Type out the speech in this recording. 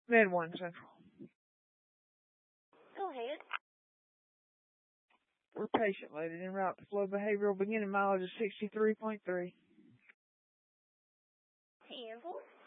Med 1 Central. Go ahead. We're patient loaded en route to flow behavioral beginning mileage of 63.3. Handle.